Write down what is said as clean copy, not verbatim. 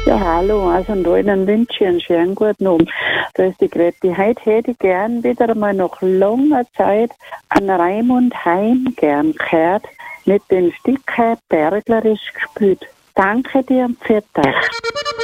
Ja, hallo, also und allen wünsche ich einen schönen guten Abend. Da ist die Grete. Heute hätte ich gern wieder einmal nach langer Zeit an Raimund Heim gern gehört, mit dem Stück Berglerisch gespielt. Danke dir und für dich.